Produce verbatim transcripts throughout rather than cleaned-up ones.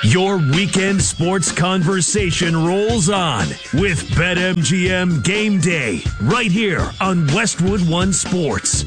Your weekend sports conversation rolls on with BetMGM Game Day right here on Westwood One Sports.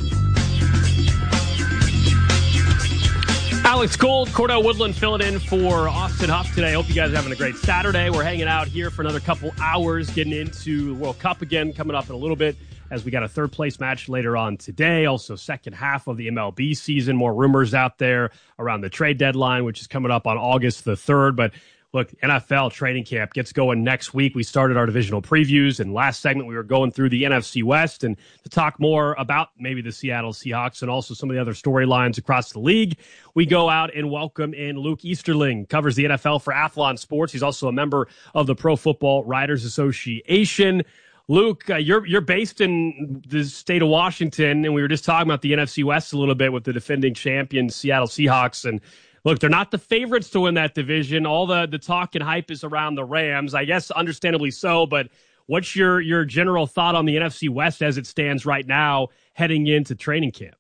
Alex Gold, Cordell Woodland filling in for Austin Huff today. Hope you guys are having a great Saturday. We're hanging out here for another couple hours, getting into the World Cup again, coming up in a little bit, as we got a third place match later on today. Also, second half of the M L B season. More rumors out there around the trade deadline, which is coming up on August the third. But look, N F L training camp gets going next week. We started our divisional previews, and last segment we were going through the N F C West and to talk more about maybe the Seattle Seahawks and also some of the other storylines across the league. We go out and welcome in Luke Easterling, covers the N F L for Athlon Sports. He's also a member of the Pro Football Writers Association. Luke, uh, you're you're based in the state of Washington, and we were just talking about the N F C West a little bit with the defending champion Seattle Seahawks. And look, they're not the favorites to win that division. All the, the talk and hype is around the Rams, I guess understandably so. But what's your, your general thought on the N F C West as it stands right now heading into training camp?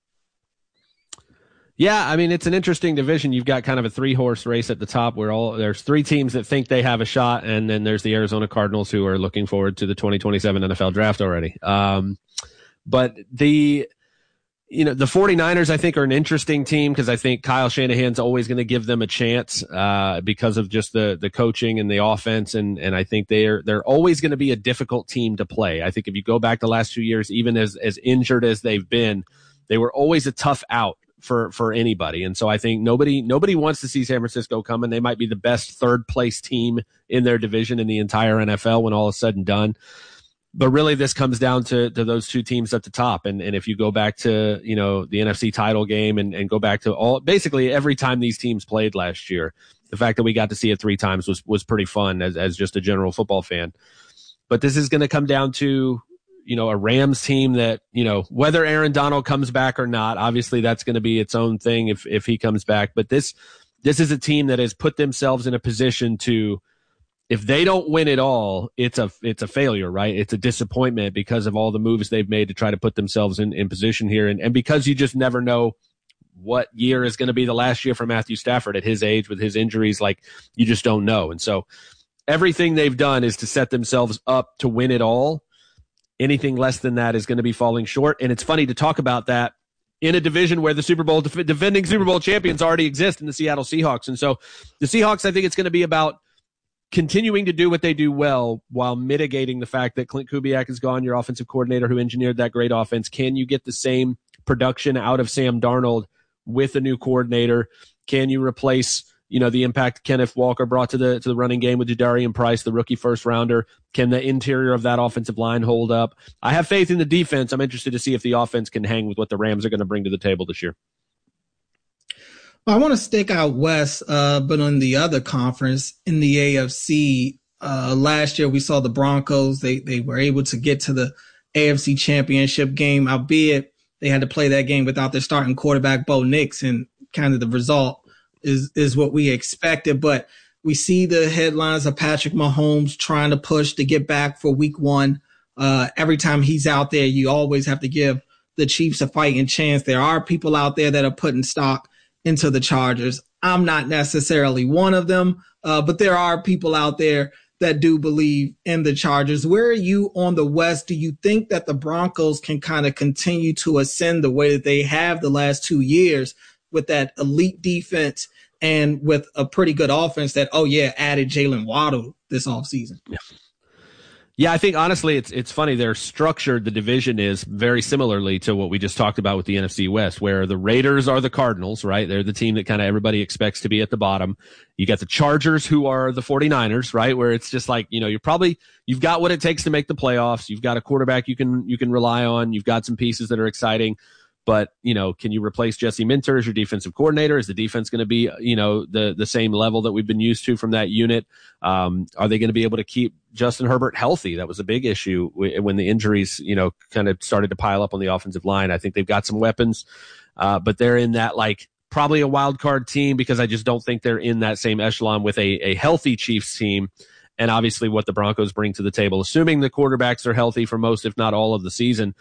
Yeah, I mean, it's an interesting division. You've got kind of a three-horse race at the top where all there's three teams that think they have a shot, and then there's the Arizona Cardinals who are looking forward to the twenty twenty-seven N F L draft already. Um, but the, you know, the 49ers, I think, are an interesting team because I think Kyle Shanahan's always going to give them a chance uh, because of just the the coaching and the offense, and and I think they're they're always going to be a difficult team to play. I think if you go back the last few years, even as as injured as they've been, they were always a tough out for for anybody. And so I think nobody nobody wants to see San Francisco coming. They might be the best third place team in their division in the entire N F L when all is said and done. But really this comes down to, to those two teams at the top. And and if you go back to, you know, the N F C title game and, and go back to all basically every time these teams played last year, the fact that we got to see it three times was was pretty fun as as just a general football fan. But this is going to come down to, you know, a Rams team that, you know, whether Aaron Donald comes back or not, obviously that's going to be its own thing if, if he comes back. But this, this is a team that has put themselves in a position to, if they don't win it all, it's a, it's a failure, right? It's a disappointment because of all the moves they've made to try to put themselves in, in position here. And, and because you just never know what year is going to be the last year for Matthew Stafford at his age with his injuries, like you just don't know. And so everything they've done is to set themselves up to win it all. Anything less than that is going to be falling short. And it's funny to talk about that in a division where the Super Bowl def- defending Super Bowl champions already exist in the Seattle Seahawks. And so the Seahawks, I think it's going to be about continuing to do what they do well while mitigating the fact that Clint Kubiak is gone, your offensive coordinator who engineered that great offense. Can you get the same production out of Sam Darnold with a new coordinator? Can you replace, you know, the impact Kenneth Walker brought to the to the running game with Jadarian Price, the rookie first rounder? Can the interior of that offensive line hold up? I have faith in the defense. I'm interested to see if the offense can hang with what the Rams are going to bring to the table this year. I want to stick out west, uh, but on the other conference in the A F C, uh, last year we saw the Broncos. They they were able to get to the A F C Championship game, albeit they had to play that game without their starting quarterback, Bo Nix, and kind of the result is is what we expected. But we see the headlines of Patrick Mahomes trying to push to get back for week one. Uh, every time he's out there, you always have to give the Chiefs a fighting chance. There are people out there that are putting stock into the Chargers. I'm not necessarily one of them, uh, but there are people out there that do believe in the Chargers. Where are you on the West? Do you think that the Broncos can kind of continue to ascend the way that they have the last two years with that elite defense and with a pretty good offense that, oh yeah, added Jalen Waddle this offseason? Yeah. Yeah, I think honestly, it's it's funny. They're structured. The division is very similarly to what we just talked about with the N F C West, where the Raiders are the Cardinals, right? They're the team that kind of everybody expects to be at the bottom. You got the Chargers, who are the 49ers, right? Where it's just like, you know, you're probably you've got what it takes to make the playoffs. You've got a quarterback you can you can rely on. You've got some pieces that are exciting. But, you know, can you replace Jesse Minter as your defensive coordinator? Is the defense going to be, you know, the the same level that we've been used to from that unit? Um, are they going to be able to keep Justin Herbert healthy? That was a big issue when the injuries, you know, kind of started to pile up on the offensive line. I think they've got some weapons, uh, but they're in that, like, probably a wild card team because I just don't think they're in that same echelon with a, a healthy Chiefs team. And obviously what the Broncos bring to the table, assuming the quarterbacks are healthy for most, if not all of the season.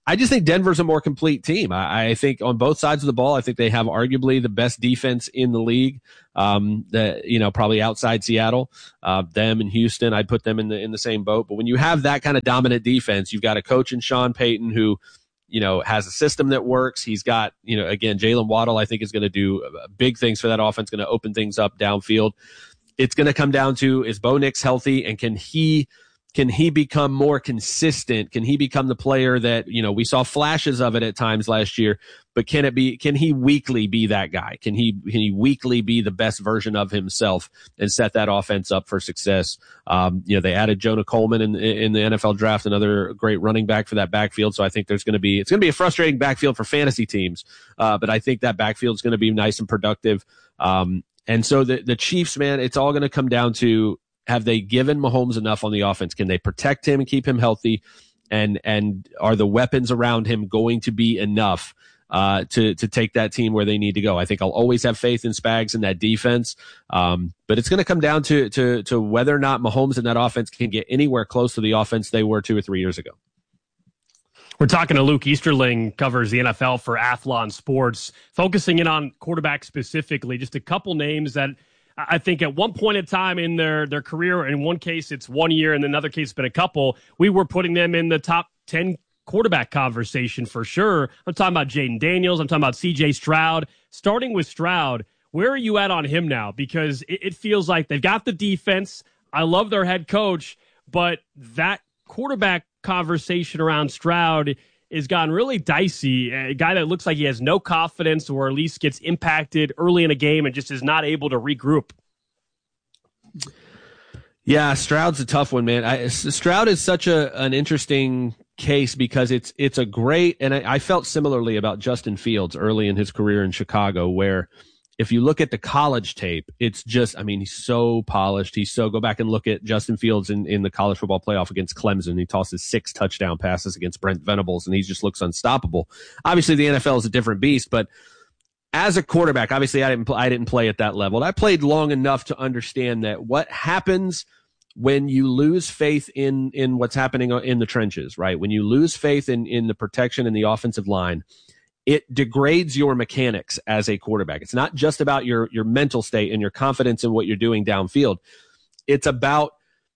I just think Denver's a more complete team. I, I think on both sides of the ball, I think they have arguably the best defense in the league. Um, that, you know, probably outside Seattle, uh, them and Houston, I'd put them in the, in the same boat. But when you have that kind of dominant defense, you've got a coach in Sean Payton who, you know, has a system that works. He's got, you know, again, Jalen Waddle, I think is going to do big things for that offense, going to open things up downfield. It's going to come down to, is Bo Nix healthy, and can he, Can he become more consistent? Can he become the player that, you know, we saw flashes of it at times last year, but can it be, can he weekly be that guy? Can he, can he weekly be the best version of himself and set that offense up for success? Um, you know, they added Jonah Coleman in, in the N F L draft, another great running back for that backfield. So I think there's going to be, it's going to be a frustrating backfield for fantasy teams. Uh, but I think that backfield is going to be nice and productive. Um, and so the, the Chiefs, man, it's all going to come down to, have they given Mahomes enough on the offense? Can they protect him and keep him healthy? And and are the weapons around him going to be enough uh, to to take that team where they need to go? I think I'll always have faith in Spags and that defense, um, but it's going to come down to to to whether or not Mahomes and that offense can get anywhere close to the offense they were two or three years ago. We're talking to Luke Easterling, covers the N F L for Athlon Sports, focusing in on quarterback specifically. Just a couple names that I think at one point in time in their, their career, in one case it's one year, and in another case it's been a couple, we were putting them in the top ten quarterback conversation for sure. I'm talking about Jaden Daniels. I'm talking about C J Stroud. Starting with Stroud, where are you at on him now? Because it, it feels like they've got the defense. I love their head coach, but that quarterback conversation around Stroud is gotten really dicey. A guy that looks like he has no confidence, or at least gets impacted early in a game and just is not able to regroup. Yeah, Stroud's a tough one, man. I, Stroud is such a an interesting case because it's it's a great, and I, I felt similarly about Justin Fields early in his career in Chicago, where if you look at the college tape, it's just, I mean, he's so polished. He's so, go back and look at Justin Fields in, in the college football playoff against Clemson. He tosses six touchdown passes against Brent Venables, and he just looks unstoppable. Obviously, the N F L is a different beast, but as a quarterback, obviously, I didn't, I didn't play at that level. I played long enough to understand that what happens when you lose faith in, in what's happening in the trenches, right? When you lose faith in, in the protection in the offensive line, it degrades your mechanics as a quarterback. It's not just about your, your mental state and your confidence in what you're doing downfield. It's about,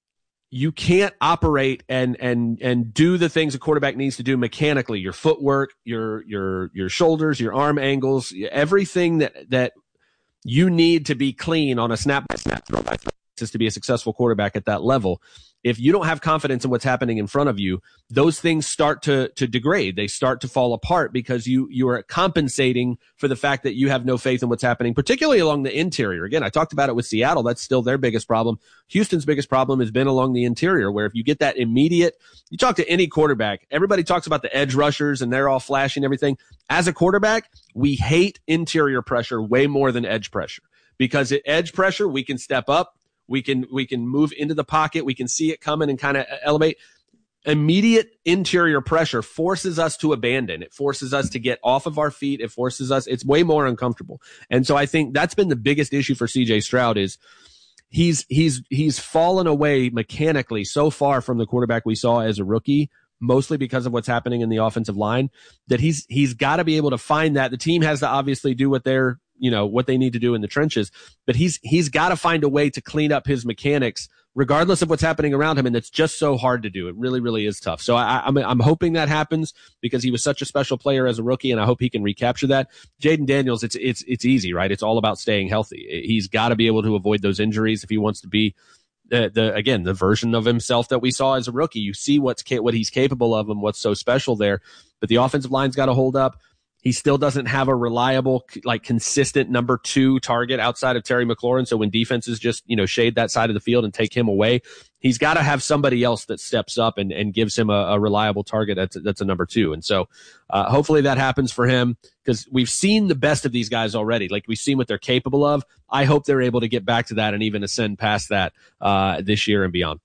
you can't operate and, and, and do the things a quarterback needs to do mechanically. Your footwork, your, your, your shoulders, your arm angles, everything that, that you need to be clean on a snap by snap throw by throw is to be a successful quarterback at that level. If you don't have confidence in what's happening in front of you, those things start to, to degrade. They start to fall apart because you, you are compensating for the fact that you have no faith in what's happening, particularly along the interior. Again, I talked about it with Seattle. That's still their biggest problem. Houston's biggest problem has been along the interior, where if you get that immediate, you talk to any quarterback, everybody talks about the edge rushers and they're all flashing everything. As a quarterback, we hate interior pressure way more than edge pressure, because at edge pressure, we can step up. We can, we can move into the pocket. We can see it coming and kind of elevate. Immediate interior pressure forces us to abandon. It forces us to get off of our feet. It forces us, it's way more uncomfortable. And so I think that's been the biggest issue for C J Stroud, is he's, he's, he's fallen away mechanically so far from the quarterback we saw as a rookie, mostly because of what's happening in the offensive line, that he's, he's got to be able to find that. The team has to obviously do what they're, you know, what they need to do in the trenches, but he's, he's got to find a way to clean up his mechanics regardless of what's happening around him. And it's just so hard to do. It really, really is tough. So I, I'm, I'm hoping that happens, because he was such a special player as a rookie, and I hope he can recapture that. Jaden Daniels, it's, it's, it's easy, right? It's all about staying healthy. He's got to be able to avoid those injuries if he wants to be the, the, again, the version of himself that we saw as a rookie. You see what's, what he's capable of and what's so special there, but the offensive line's got to hold up. He still doesn't have a reliable, like, consistent number two target outside of Terry McLaurin. So when defenses just, you know, shade that side of the field and take him away, he's got to have somebody else that steps up and, and gives him a, a reliable target. That's, that's a number two. And so, uh, hopefully that happens for him, because we've seen the best of these guys already. Like, we've seen what they're capable of. I hope they're able to get back to that and even ascend past that, uh, this year and beyond.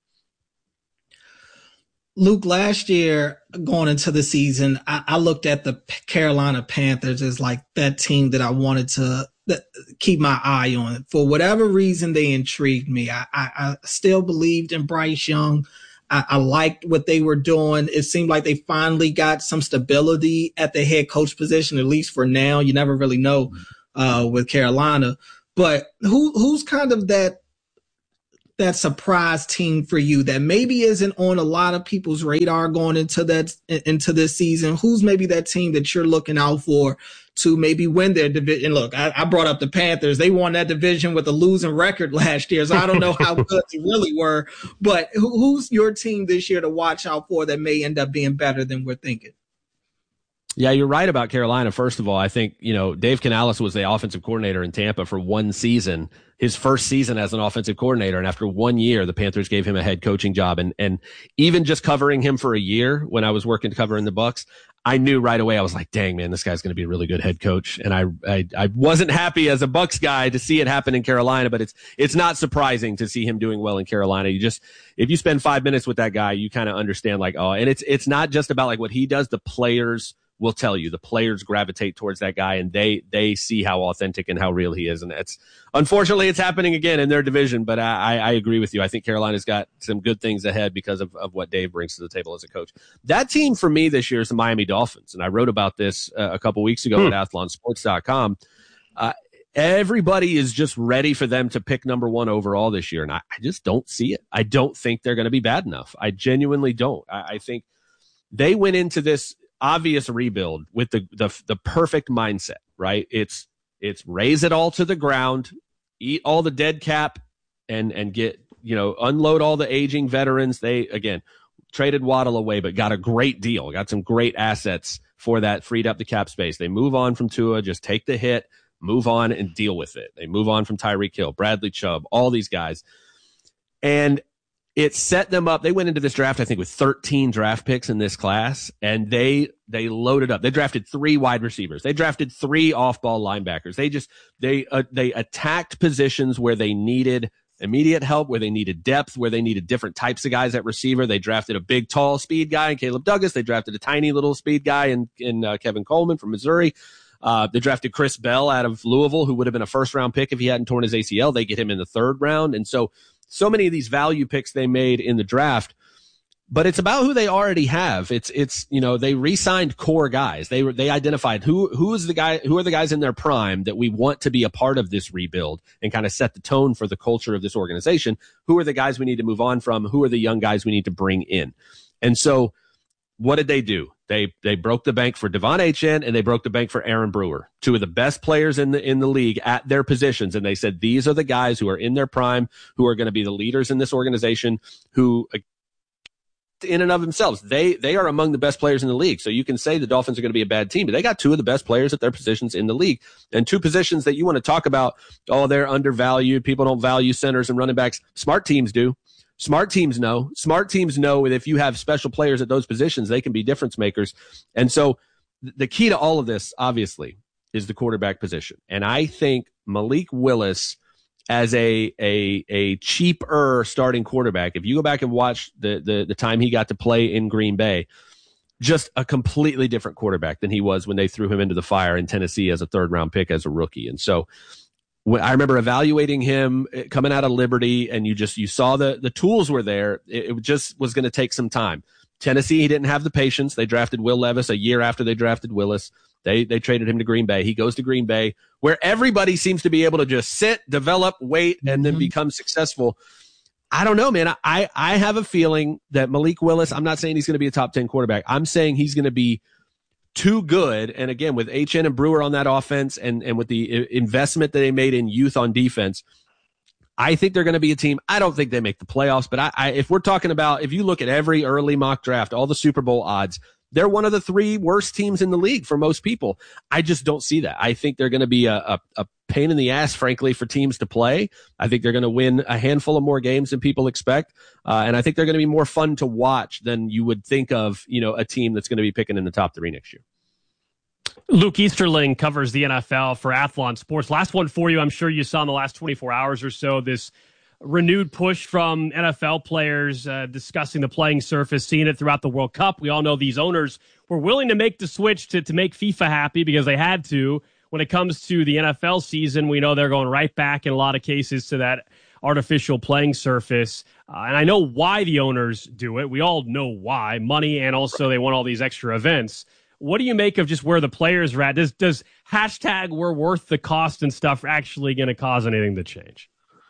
Luke, last year going into the season, I, I looked at the Carolina Panthers as like that team that I wanted to th- keep my eye on. For whatever reason, they intrigued me. I, I, I still believed in Bryce Young. I, I liked what they were doing. It seemed like they finally got some stability at the head coach position, at least for now. You never really know uh, with Carolina. But who who's kind of that that surprise team for you that maybe isn't on a lot of people's radar going into that into this season? Who's maybe that team that you're looking out for to maybe win their division? Look, I, I brought up the Panthers. They won that division with a losing record last year, so I don't know how good they really were. But who, who's your team this year to watch out for that may end up being better than we're thinking? Yeah, you're right about Carolina. First of all, I think, you know, Dave Canales was the offensive coordinator in Tampa for one season, his first season as an offensive coordinator. And after one year, the Panthers gave him a head coaching job. And, and even just covering him for a year when I was working covering the Bucs, I knew right away, I was like, dang, man, this guy's going to be a really good head coach. And I, I, I wasn't happy as a Bucs guy to see it happen in Carolina, but it's, it's not surprising to see him doing well in Carolina. You just, if you spend five minutes with that guy, you kind of understand like, oh, and it's, it's not just about like what he does. The players will tell you, the players gravitate towards that guy and they, they see how authentic and how real he is. And that's, unfortunately, it's happening again in their division, but I, I agree with you. I think Carolina's got some good things ahead because of, of what Dave brings to the table as a coach. That team for me this year is the Miami Dolphins. And I wrote about this uh, a couple weeks ago hmm. at athlon sports dot com. Uh, everybody is just ready for them to pick number one overall this year. And I, I just don't see it. I don't think they're going to be bad enough. I genuinely don't. I, I think they went into this obvious rebuild with the, the the perfect mindset, right? It's it's raise it all to the ground, eat all the dead cap, and and get, you know, unload all the aging veterans. They again traded Waddle away, but got a great deal, got some great assets for that, freed up the cap space. They move on from Tua, just take the hit, move on and deal with it. They move on from Tyreek Hill, Bradley Chubb, all these guys, and it set them up. They went into this draft, I think, with thirteen draft picks in this class, and they they loaded up. They drafted three wide receivers. They drafted three off-ball linebackers. They just they uh, they attacked positions where they needed immediate help, where they needed depth, where they needed different types of guys at receiver. They drafted a big, tall speed guy in Caleb Douglas. They drafted a tiny little speed guy in in uh, Kevin Coleman from Missouri. Uh, they drafted Chris Bell out of Louisville, who would have been a first-round pick if he hadn't torn his A C L. They get him in the third round, and so. So many of these value picks they made in the draft, but it's about who they already have. It's, it's, you know, they re-signed core guys. They were, they identified who, who is the guy, who are the guys in their prime that we want to be a part of this rebuild and kind of set the tone for the culture of this organization. Who are the guys we need to move on from? Who are the young guys we need to bring in? And so what did they do? They they broke the bank for Devon Achane and they broke the bank for Aaron Brewer, two of the best players in the in the league at their positions. And they said, these are the guys who are in their prime, who are going to be the leaders in this organization, who in and of themselves, they they are among the best players in the league. So you can say the Dolphins are going to be a bad team, but they got two of the best players at their positions in the league. And two positions that you want to talk about, oh, they're undervalued. People don't value centers and running backs. Smart teams do. Smart teams know. Smart teams know that if you have special players at those positions, they can be difference makers. And so the key to all of this, obviously, is the quarterback position. And I think Malik Willis as a a a cheaper starting quarterback, if you go back and watch the the, the time he got to play in Green Bay, just a completely different quarterback than he was when they threw him into the fire in Tennessee as a third round pick as a rookie. And so I remember evaluating him coming out of Liberty, and you just you saw the the tools were there. It, it just was going to take some time. Tennessee, he didn't have the patience. They drafted Will Levis a year after they drafted Willis. They they traded him to Green Bay. He goes to Green Bay, where everybody seems to be able to just sit, develop, wait, and then mm-hmm. become successful. I don't know, man. I I have a feeling that Malik Willis, I'm not saying he's going to be a top ten quarterback. I'm saying he's going to be too good. And again, with Achane and Brewer on that offense and, and with the investment that they made in youth on defense, I think they're going to be a team. I don't think they make the playoffs, but I, I, if we're talking about, if you look at every early mock draft, all the Super Bowl odds, they're one of the three worst teams in the league for most people. I just don't see that. I think they're going to be a, a, a pain in the ass, frankly, for teams to play. I think they're going to win a handful of more games than people expect. Uh, and I think they're going to be more fun to watch than you would think of, you know, a team that's going to be picking in the top three next year. Luke Easterling covers the N F L for Athlon Sports. Last one for you. I'm sure you saw in the last twenty-four hours or so this renewed push from N F L players uh, discussing the playing surface, seeing it throughout the World Cup. We all know these owners were willing to make the switch to, to make FIFA happy because they had to. When it comes to the N F L season, we know they're going right back in a lot of cases to that artificial playing surface. Uh, and I know why the owners do it. We all know why. Money, and also they want all these extra events. What do you make of just where the players are at? Does, does hashtag we're worth the cost and stuff actually going to cause anything to change?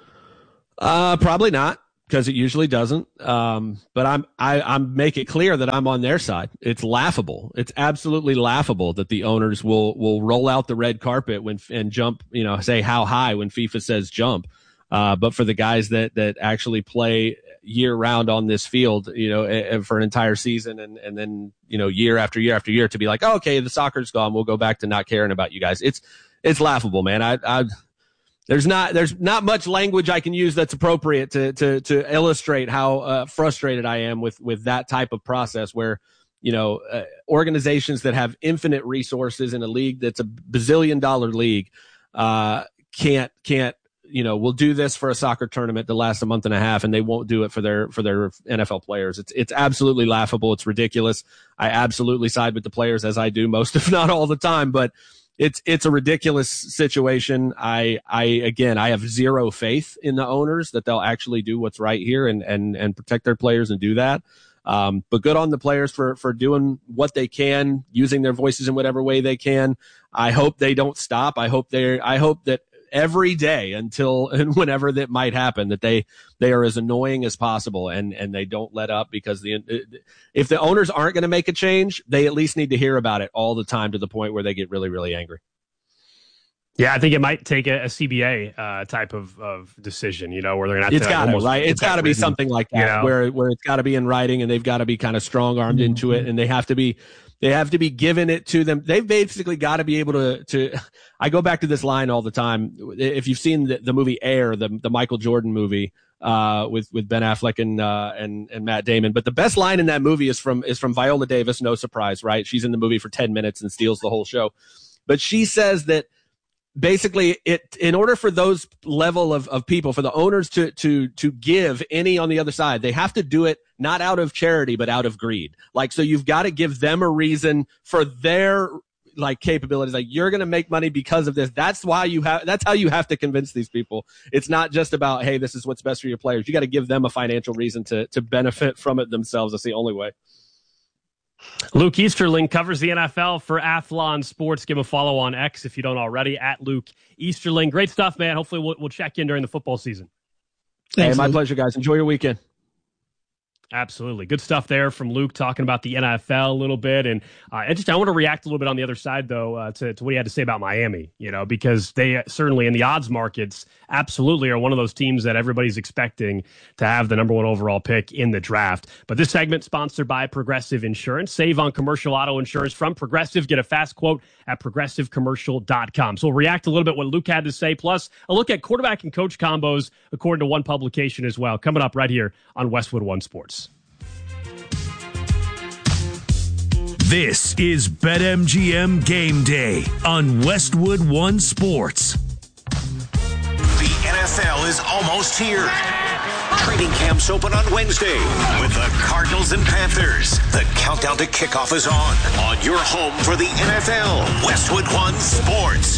Uh, probably not. Because it usually doesn't. Um, but I'm, I, I'm make it clear that I'm on their side. It's laughable. It's absolutely laughable that the owners will, will roll out the red carpet when, and jump, you know, say how high when FIFA says jump. Uh, but for the guys that, that actually play year round on this field, you know, for an entire season and, and then, you know, year after year after year to be like, oh, okay, the soccer's gone. We'll go back to not caring about you guys. It's, it's laughable, man. I, I, There's not there's not much language I can use that's appropriate to to to illustrate how uh, frustrated I am with with that type of process where, you know, uh, organizations that have infinite resources in a league that's a bazillion dollar league uh, can't can't you know will do this for a soccer tournament that lasts a month and a half, and they won't do it for their for their N F L players. It's it's absolutely laughable. It's ridiculous. I absolutely side with the players, as I do most, if not all the time, but. It's it's a ridiculous situation. I I again I have zero faith in the owners that they'll actually do what's right here and and and protect their players and do that. Um, but good on the players for for doing what they can, using their voices in whatever way they can. I hope they don't stop. I hope they I hope that every day until and whenever that might happen, that they they are as annoying as possible and and they don't let up, because the if the owners aren't going to make a change, they at least need to hear about it all the time to the point where they get really really angry. Yeah, I think it might take a, a C B A uh, type of, of decision, you know, where they're going to have it's to gotta, almost right? It's got to be something like that, you know? where where it's got to be in writing, and they've got to be kind of strong armed mm-hmm. into it, and they have to be they have to be given it to them. They've basically got to be able to to. I go back to this line all the time. If you've seen the, the movie Air, the the Michael Jordan movie uh, with with Ben Affleck and uh, and and Matt Damon, but the best line in that movie is from is from Viola Davis. No surprise, right? She's in the movie for ten minutes and steals the whole show, but she says that. Basically, it in order for those level of, of people, for the owners to to to give any on the other side, they have to do it not out of charity, but out of greed. Like, so you've got to give them a reason for their like capabilities. Like, you're going to make money because of this. That's why you have. That's how you have to convince these people. It's not just about, hey, this is what's best for your players. You got to give them a financial reason to to benefit from it themselves. That's the only way. Luke Easterling covers the N F L for Athlon Sports. Give him a follow on X if you don't already, at Luke Easterling. Great stuff, man. Hopefully we'll, we'll check in during the football season. Thanks, hey, my Luke. Pleasure, guys. Enjoy your weekend. Absolutely. Good stuff there from Luke, talking about the N F L a little bit. And uh, I just I want to react a little bit on the other side, though, uh, to, to what he had to say about Miami, you know, because they certainly in the odds markets absolutely are one of those teams that everybody's expecting to have the number one overall pick in the draft. But this segment sponsored by Progressive Insurance. Save on commercial auto insurance from Progressive. Get a fast quote at progressive commercial dot com. So we'll react a little bit what Luke had to say, plus a look at quarterback and coach combos according to one publication as well. Coming up right here on Westwood One Sports. This is BetMGM Game Day on Westwood One Sports. The N F L is almost here. Training camps open on Wednesday with the Cardinals and Panthers. The countdown to kickoff is on. On your home for the N F L, Westwood One Sports.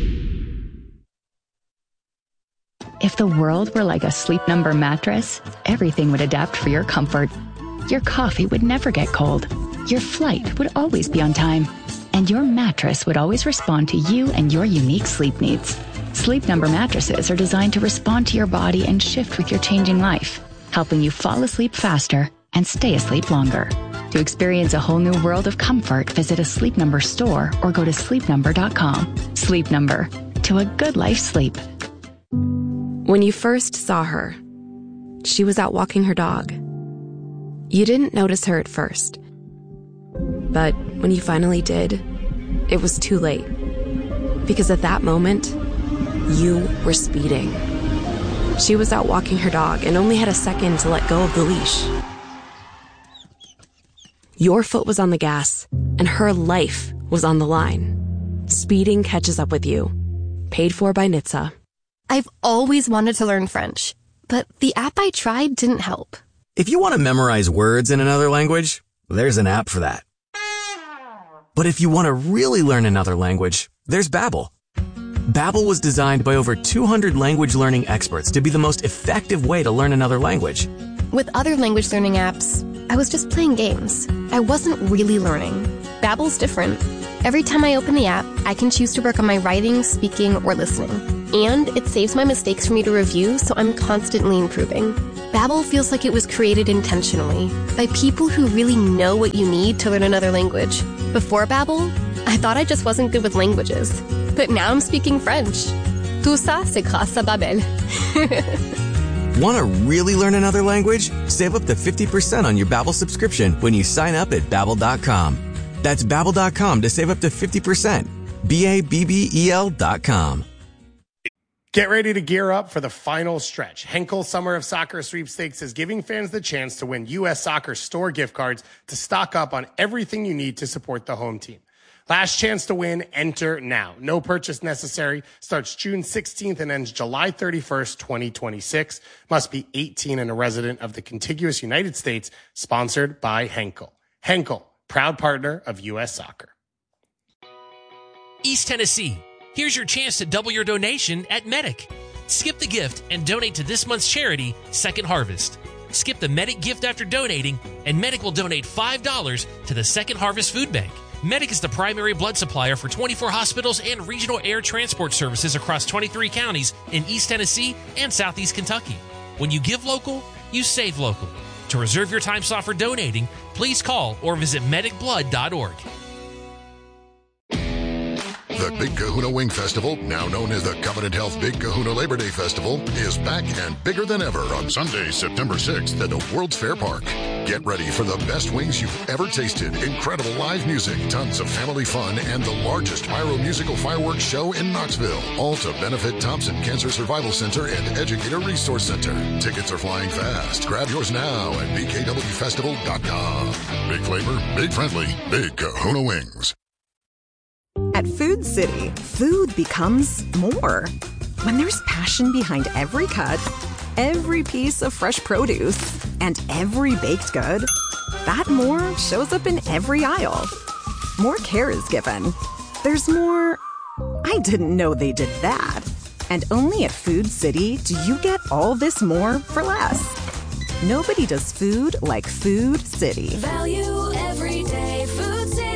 If the world were like a Sleep Number mattress, everything would adapt for your comfort. Your coffee would never get cold. Your flight would always be on time. And your mattress would always respond to you and your unique sleep needs. Sleep Number mattresses are designed to respond to your body and shift with your changing life, helping you fall asleep faster and stay asleep longer. To experience a whole new world of comfort, visit a Sleep Number store or go to sleep number dot com. Sleep Number. To a good life sleep. When you first saw her, she was out walking her dog. You didn't notice her at first. But when you finally did, it was too late. Because at that moment, you were speeding. She was out walking her dog and only had a second to let go of the leash. Your foot was on the gas, and her life was on the line. Speeding catches up with you. Paid for by N H T S A. I've always wanted to learn French, but the app I tried didn't help. If you want to memorize words in another language, there's an app for that. But if you want to really learn another language, there's Babbel. Babbel was designed by over two hundred language learning experts to be the most effective way to learn another language. With other language learning apps, I was just playing games. I wasn't really learning. Babbel's different. Every time I open the app, I can choose to work on my writing, speaking, or listening. And it saves my mistakes for me to review, so I'm constantly improving. Babbel feels like it was created intentionally by people who really know what you need to learn another language. Before Babbel, I thought I just wasn't good with languages. But now I'm speaking French. Tout ça, c'est grâce à Babbel. Want to really learn another language? Save up to fifty percent on your Babbel subscription when you sign up at Babbel dot com. That's Babbel dot com to save up to fifty percent. B A B B E L dot com. Get ready to gear up for the final stretch. Henkel Summer of Soccer Sweepstakes is giving fans the chance to win U S Soccer store gift cards to stock up on everything you need to support the home team. Last chance to win, enter now. No purchase necessary. Starts June sixteenth and ends July thirty-first, twenty twenty-six. Must be eighteen and a resident of the contiguous United States. Sponsored by Henkel. Henkel, proud partner of U S Soccer. East Tennessee. Here's your chance to double your donation at Medic. Skip the gift and donate to this month's charity, Second Harvest. Skip the Medic gift after donating, and Medic will donate five dollars to the Second Harvest Food Bank. Medic is the primary blood supplier for twenty-four hospitals and regional air transport services across twenty-three counties in East Tennessee and Southeast Kentucky. When you give local, you save local. To reserve your time slot for donating, please call or visit medic blood dot org. The Big Kahuna Wing Festival, now known as the Covenant Health Big Kahuna Labor Day Festival, is back and bigger than ever on Sunday, September sixth at the World's Fair Park. Get ready for the best wings you've ever tasted, incredible live music, tons of family fun, and the largest pyro-musical fireworks show in Knoxville. All to benefit Thompson Cancer Survival Center and Educator Resource Center. Tickets are flying fast. Grab yours now at B K W festival dot com. Big flavor, big friendly, Big Kahuna Wings. At Food City, food becomes more. When there's passion behind every cut, every piece of fresh produce, and every baked good, that more shows up in every aisle. More care is given. There's more, I didn't know they did that. And only at Food City do you get all this more for less. Nobody does food like Food City. Value every day, Food City.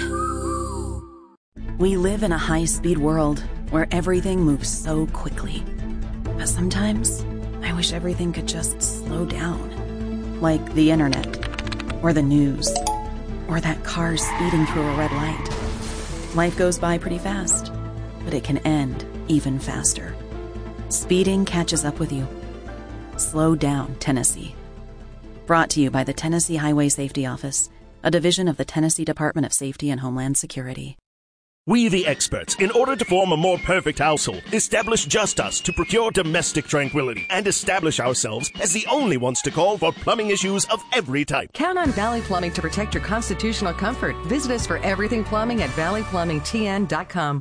We live in a high-speed world where everything moves so quickly. But sometimes, I wish everything could just slow down. Like the internet, or the news, or that car speeding through a red light. Life goes by pretty fast, but it can end even faster. Speeding catches up with you. Slow down, Tennessee. Brought to you by the Tennessee Highway Safety Office, a division of the Tennessee Department of Safety and Homeland Security. We the experts, in order to form a more perfect household, establish just us to procure domestic tranquility, and establish ourselves as the only ones to call for plumbing issues of every type. Count on Valley Plumbing to protect your constitutional comfort. Visit us for everything plumbing at valley plumbing t n dot com.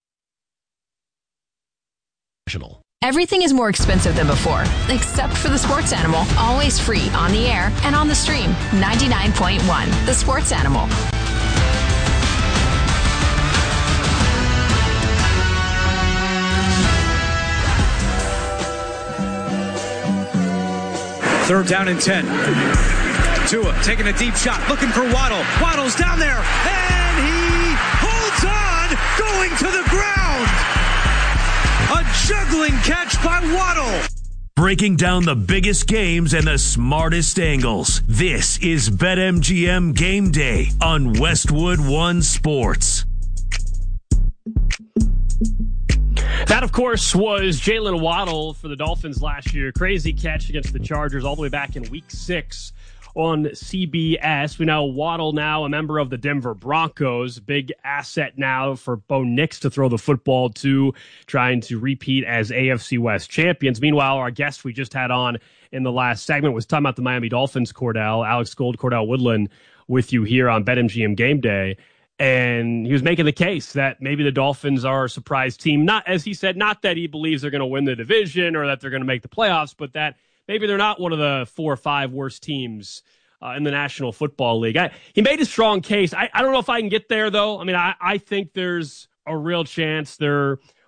Everything is more expensive than before, except for the Sports Animal. Always free on the air and on the stream. ninety-nine point one, The Sports Animal. Third down and ten. Tua taking a deep shot, looking for Waddle. Waddle's down there, and he holds on, going to the ground. A juggling catch by Waddle. Breaking down the biggest games and the smartest angles. This is BetMGM Game Day on Westwood One Sports. That, of course, was Jalen Waddle for the Dolphins last year. Crazy catch against the Chargers all the way back in week six on C B S. We know Waddle now a member of the Denver Broncos. Big asset now for Bo Nix to throw the football to, trying to repeat as A F C West champions. Meanwhile, our guest we just had on in the last segment was talking about the Miami Dolphins, Cordell, Alex Gold, Cordell Woodland with you here on BetMGM Game Day. And he was making the case that maybe the Dolphins are a surprise team. Not, as he said, not that he believes they're going to win the division or that they're going to make the playoffs, but that maybe they're not one of the four or five worst teams uh, in the National Football League. I, he made a strong case. I, I don't know if I can get there, though. I mean, I, I think there's a real chance they're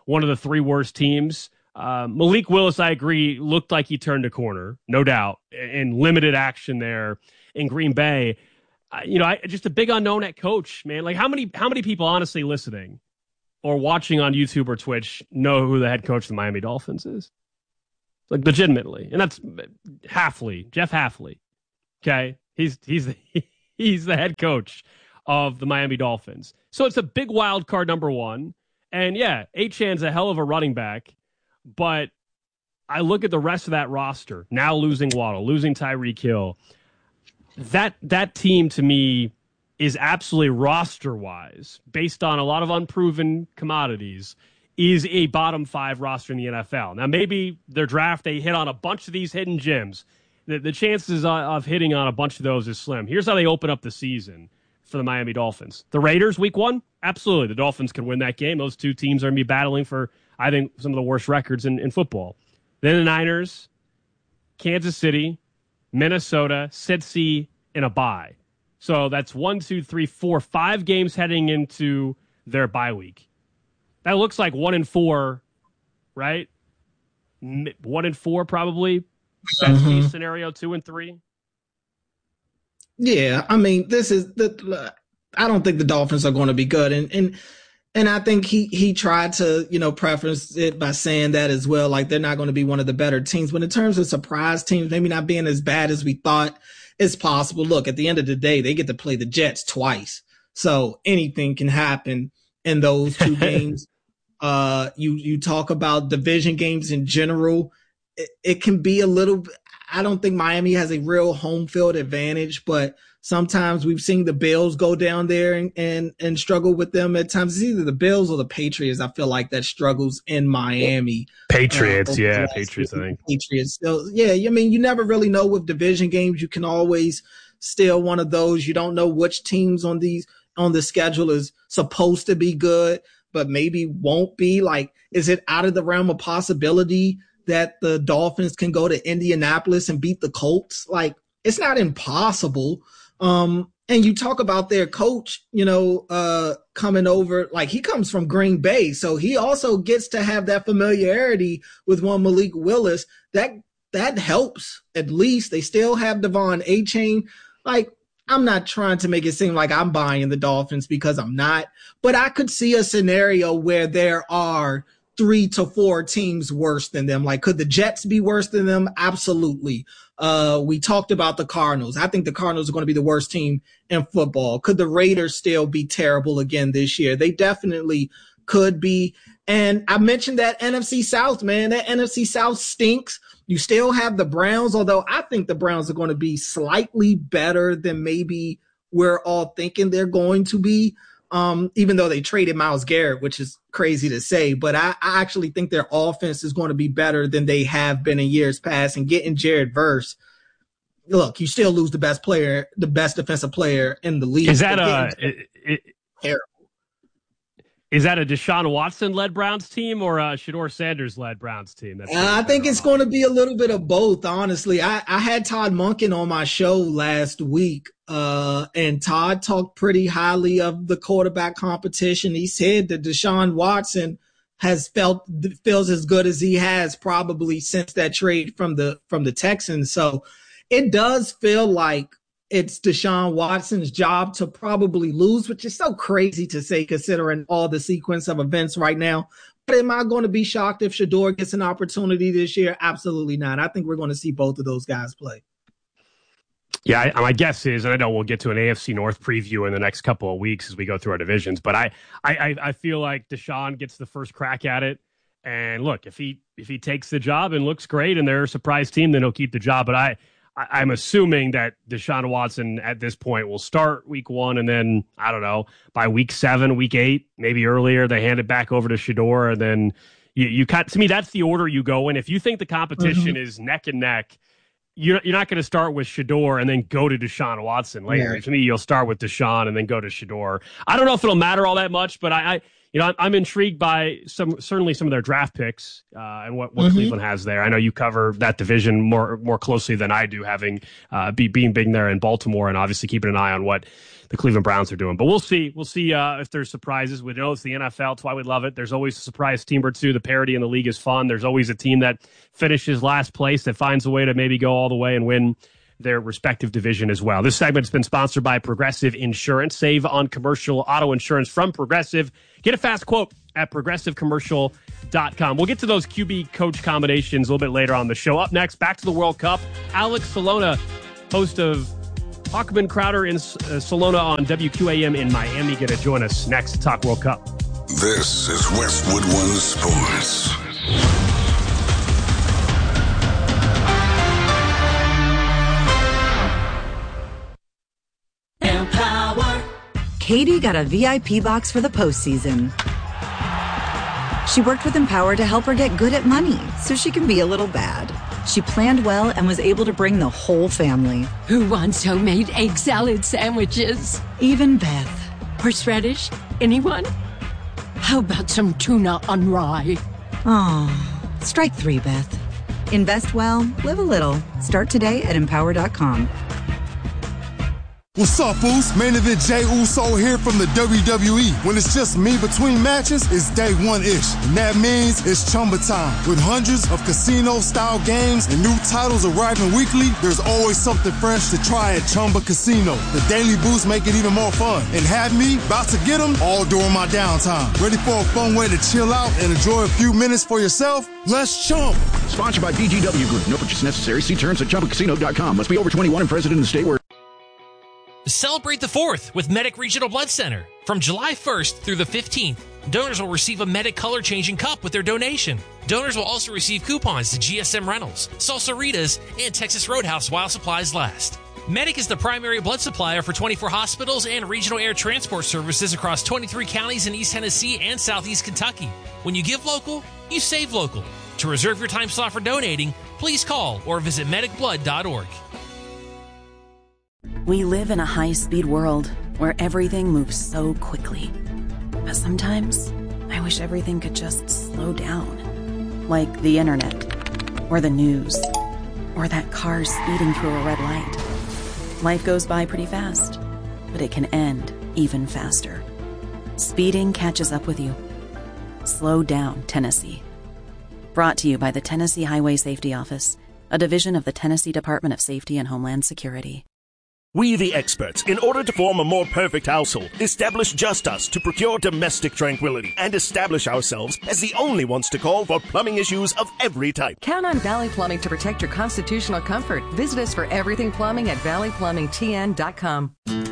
one of the three worst teams. Uh, Malik Willis, I agree, looked like he turned a corner, no doubt, in limited action there in Green Bay. Uh, you know, I, just a big unknown at coach, man. Like, how many how many people honestly listening or watching on YouTube or Twitch know who the head coach of the Miami Dolphins is? Like, legitimately. And that's Hafley, Jeff Hafley. Okay? He's he's the, he's the head coach of the Miami Dolphins. So it's a big wild card, number one. And, yeah, Achan's a hell of a running back. But I look at the rest of that roster, now losing Waddle, losing Tyreek Hill. That that team, to me, is absolutely roster-wise, based on a lot of unproven commodities, is a bottom five roster in the N F L. Now, maybe their draft, they hit on a bunch of these hidden gems. The, the chances of hitting on a bunch of those is slim. Here's how they open up the season for the Miami Dolphins. The Raiders, week one, absolutely. The Dolphins can win that game. Those two teams are going to be battling for, I think, some of the worst records in, in football. Then the Niners, Kansas City, Minnesota, Cincy, and a bye. So that's one, two, three, four, five games heading into their bye week. That looks like one and four, right? One and four, probably. Best Mhm. case scenario, two and three. Yeah, I mean, this is the. I don't think the Dolphins are going to be good, and and and I think he he tried to you know preface it by saying that as well. Like, they're not going to be one of the better teams, but in terms of surprise teams, maybe not being as bad as we thought, it's possible. Look, at the end of the day, they get to play the Jets twice, so anything can happen in those two games. Uh, you you talk about division games in general. It, it can be a little. I don't think Miami has a real home field advantage, but sometimes we've seen the Bills go down there and, and, and struggle with them at times. It's either the Bills or the Patriots, I feel like, that struggles in Miami. Patriots, uh, yeah, last Patriots, I year. think. Patriots. So, yeah, I mean, you never really know with division games. You can always steal one of those. You don't know which teams on these on the schedule is supposed to be good, but maybe won't be. Like, is it out of the realm of possibility that the Dolphins can go to Indianapolis and beat the Colts? Like, it's not impossible. Um, and you talk about their coach, you know, uh, coming over, like, he comes from Green Bay. So he also gets to have that familiarity with one Malik Willis. That, that helps. At least they still have Devon Achane. Like, I'm not trying to make it seem like I'm buying the Dolphins, because I'm not, but I could see a scenario where there are three to four teams worse than them. Like, could the Jets be worse than them? Absolutely. Uh, we talked about the Cardinals. I think the Cardinals are going to be the worst team in football. Could the Raiders still be terrible again this year? They definitely could be. And I mentioned that N F C South, man. That N F C South stinks. You still have the Browns, although I think the Browns are going to be slightly better than maybe we're all thinking they're going to be. Um, even though they traded Myles Garrett, which is crazy to say, but I, I actually think their offense is going to be better than they have been in years past. And getting Jared Verse, look, you still lose the best player, the best defensive player in the league. Is that a it, it, terrible? Is that a Deshaun Watson-led Browns team or a Shedeur Sanders-led Browns team? That's Uh, I think it's going to be a little bit of both, honestly. I, I had Todd Monken on my show last week, uh, and Todd talked pretty highly of the quarterback competition. He said that Deshaun Watson has felt feels as good as he has probably since that trade from the from the Texans. So it does feel like it's Deshaun Watson's job to probably lose, which is so crazy to say considering all the sequence of events right now. But am I going to be shocked if Shedeur gets an opportunity this year? Absolutely not. I think we're going to see both of those guys play. Yeah, I, my guess is, and I know we'll get to an A F C North preview in the next couple of weeks as we go through our divisions, but I, I, I feel like Deshaun gets the first crack at it. And look, if he if he takes the job and looks great and they're a surprise team, then he'll keep the job. But I, I I'm assuming that Deshaun Watson at this point will start week one, and then I don't know, by week seven, week eight, maybe earlier, they hand it back over to Shedeur, and then you you cut. To me, that's the order you go in. If you think the competition Mhm. is neck and neck, you're you're not going to start with Shedeur and then go to Deshaun Watson later. Yeah. To me, you'll start with Deshaun and then go to Shedeur. I don't know if it'll matter all that much, but I, I you you know, I'm, I'm intrigued by some certainly some of their draft picks uh, and what, what Mm-hmm. Cleveland has there. I know you cover that division more more closely than I do, having uh, be, being big there in Baltimore, and obviously keeping an eye on what the Cleveland Browns are doing. But we'll see. We'll see uh, if there's surprises. We know it's the N F L. That's why we love it. There's always a surprise team or two. The parity in the league is fun. There's always a team that finishes last place that finds a way to maybe go all the way and win their respective division as well. This segment has been sponsored by Progressive Insurance. Save on commercial auto insurance from Progressive. Get a fast quote at progressive commercial dot com. We'll get to those Q B coach combinations a little bit later on the show. Up next, back to the World Cup. Alex Salona, host of Hochman Crowder in uh, Salona on W Q A M in Miami, going to join us next to talk World Cup. This is Westwood One Sports. Empower. Katie got a V I P box for the postseason. She worked with Empower to help her get good at money so she can be a little bad. She planned well and was able to bring the whole family. Who wants homemade egg salad sandwiches? Even Beth. Horseradish? Anyone? How about some tuna on rye? Oh, strike three, Beth. Invest well, live a little. Start today at empower dot com. What's up, Uso? Main event Jey Uso here from the W W E. When it's just me between matches, it's day one-ish. And that means it's Chumba time. With hundreds of casino-style games and new titles arriving weekly, there's always something fresh to try at Chumba Casino. The daily boosts make it even more fun. And have me about to get them all during my downtime. Ready for a fun way to chill out and enjoy a few minutes for yourself? Let's chump. Sponsored by B G W Group. No purchase necessary. See terms at chumba casino dot com. Must be over twenty-one and present in the state where... Celebrate the fourth with Medic Regional Blood Center. From July first through the fifteenth, donors will receive a Medic color-changing cup with their donation. Donors will also receive coupons to G S M Rentals, Salsaritas, and Texas Roadhouse while supplies last. Medic is the primary blood supplier for twenty-four hospitals and regional air transport services across twenty-three counties in East Tennessee and Southeast Kentucky. When you give local, you save local. To reserve your time slot for donating, please call or visit medic blood dot org. We live in a high-speed world where everything moves so quickly. But sometimes, I wish everything could just slow down. Like the internet, or the news, or that car speeding through a red light. Life goes by pretty fast, but it can end even faster. Speeding catches up with you. Slow down, Tennessee. Brought to you by the Tennessee Highway Safety Office, a division of the Tennessee Department of Safety and Homeland Security. We, the experts, in order to form a more perfect household, establish Just Us to procure domestic tranquility and establish ourselves as the only ones to call for plumbing issues of every type. Count on Valley Plumbing to protect your constitutional comfort. Visit us for everything plumbing at valley plumbing t n dot com.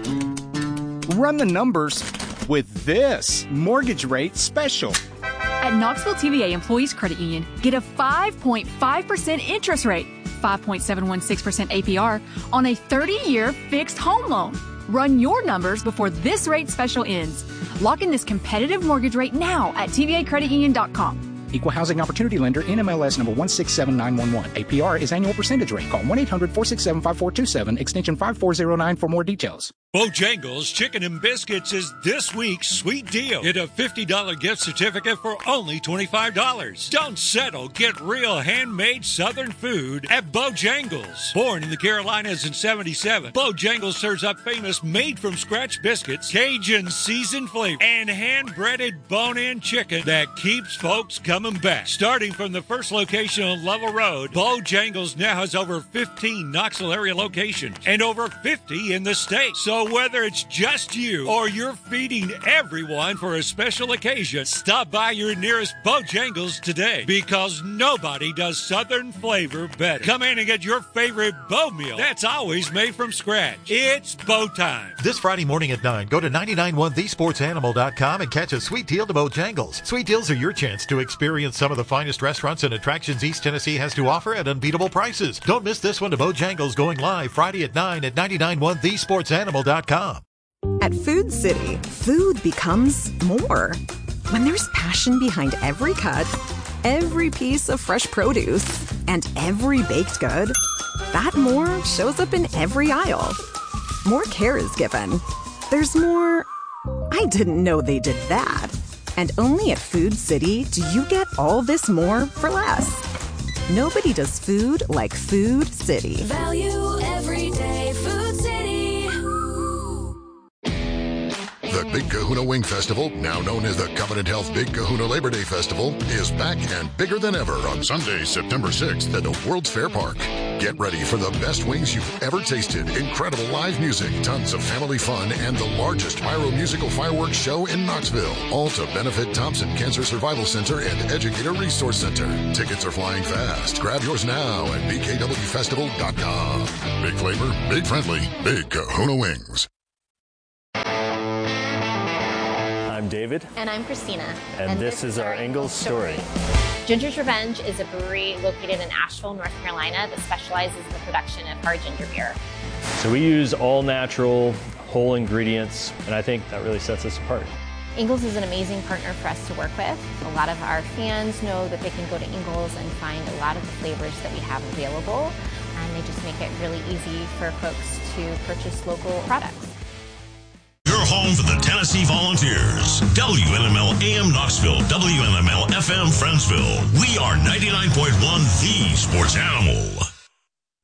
Run the numbers with this mortgage rate special. At Knoxville T V A Employees Credit Union, get a five point five percent interest rate, five point seven one six percent A P R on a thirty-year fixed home loan. Run your numbers before this rate special ends. Lock in this competitive mortgage rate now at T V A credit union dot com. Equal Housing Opportunity Lender, N M L S number one six seven nine one one. A P R is annual percentage rate. Call one eight hundred four six seven five four two seven, extension five four zero nine for more details. Bojangles Chicken and Biscuits is this week's sweet deal. Get a fifty dollars gift certificate for only twenty-five dollars. Don't settle. Get real handmade Southern food at Bojangles. Born in the Carolinas in seventy-seven, Bojangles serves up famous made-from-scratch biscuits, Cajun seasoned flavor, and hand-breaded bone-in chicken that keeps folks coming back. Starting from the first location on Level Road, Bojangles now has over fifteen Knoxville area locations and over fifty in the state. So whether it's just you or you're feeding everyone for a special occasion, stop by your nearest Bojangles today, because nobody does Southern flavor better. Come in and get your favorite Bo meal that's always made from scratch. It's Bo time. This Friday morning at nine, go to nine nine one the sports animal dot com and catch a sweet deal to Bojangles. Sweet deals are your chance to experience some of the finest restaurants and attractions East Tennessee has to offer at unbeatable prices. Don't miss this one to Bojangles, going live Friday at nine at nine nine one the sports animal dot com. At Food City, food becomes more. When there's passion behind every cut, every piece of fresh produce, and every baked good, that more shows up in every aisle. More care is given. There's more, I didn't know they did that. And only at Food City do you get all this more for less. Nobody does food like Food City. Value every day. Food City. The Big Kahuna Wing Festival, now known as the Covenant Health Big Kahuna Labor Day Festival, is back and bigger than ever on Sunday, September sixth at the World's Fair Park. Get ready for the best wings you've ever tasted, incredible live music, tons of family fun, and the largest pyro-musical fireworks show in Knoxville. All to benefit Thompson Cancer Survival Center and Educator Resource Center. Tickets are flying fast. Grab yours now at b k w festival dot com. Big flavor, big friendly, Big Kahuna Wings. I'm David. And I'm Christina. And, and this, this is our Ingalls story. Ginger's Revenge is a brewery located in Asheville, North Carolina that specializes in the production of hard ginger beer. So we use all natural, whole ingredients, and I think that really sets us apart. Ingalls is an amazing partner for us to work with. A lot of our fans know that they can go to Ingalls and find a lot of the flavors that we have available, and they just make it really easy for folks to purchase local products. Your home for the Tennessee Volunteers. W N M L A M Knoxville, W N M L F M Friendsville. We are ninety-nine point one The Sports Animal.